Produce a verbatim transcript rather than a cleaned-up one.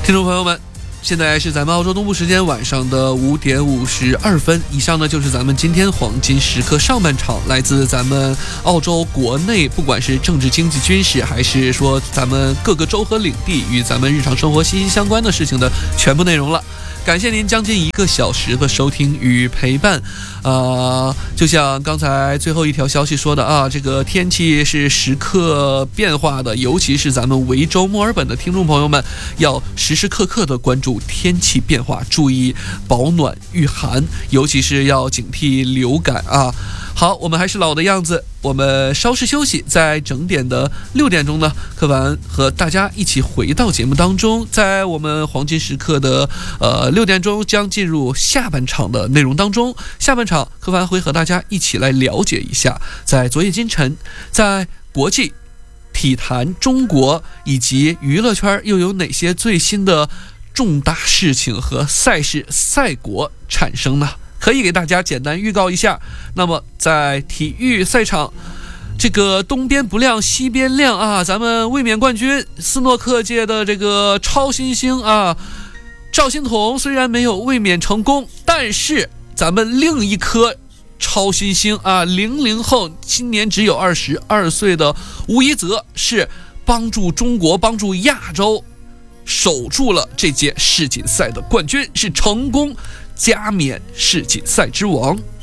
听众朋友们，现在是咱们澳洲东部时间晚上的五点五十二分。以上呢就是咱们今天黄金时刻上半场来自咱们澳洲国内，不管是政治、经济、军事，还是说咱们各个州和领地与咱们日常生活息息相关的事情的全部内容了。感谢您将近一个小时的收听与陪伴，呃，就像刚才最后一条消息说的啊，这个天气是时刻变化的，尤其是咱们维州墨尔本的听众朋友们，要时时刻刻的关注天气变化，注意保暖御寒，尤其是要警惕流感啊。好，我们还是老的样子，我们稍事休息，在整点的六点钟呢，柯凡和大家一起回到节目当中。在我们黄金时刻的呃六点钟将进入下半场的内容当中。下半场柯凡会和大家一起来了解一下，在昨夜今晨，在国际体坛、中国以及娱乐圈又有哪些最新的重大事情和赛事赛果产生呢？可以给大家简单预告一下。那么在体育赛场，这个东边不亮西边亮啊，咱们卫冕冠军斯诺克界的这个超新星啊，赵心彤虽然没有卫冕成功，但是咱们另一颗超新星啊，零零后，今年只有二十二岁的吴一泽，是帮助中国、帮助亚洲守住了这届世锦赛的冠军，是成功加冕世锦赛之王。